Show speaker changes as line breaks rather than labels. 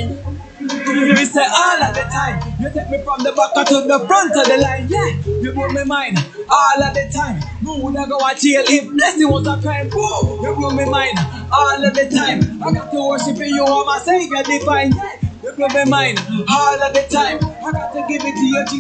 You say all of the time. You take me from the back to the front of the line. Yeah, you blow my mind all of the time. No would I go a jail if blessing was a crime. Whoa, you blow my mind all of the time. I got to worship you, are my savior divine. Yeah, you blow my mind all of the time. I got to give it to you, Jesus.